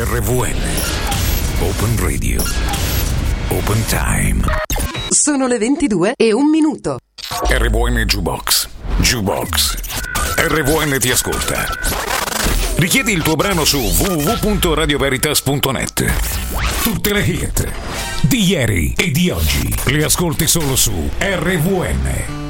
RVN Open Radio Open Time. Sono le 22:01. RVN Jukebox. RVN ti ascolta. Richiedi il tuo brano su www.radioveritas.net. Tutte le hit di ieri e di oggi le ascolti solo su RVN.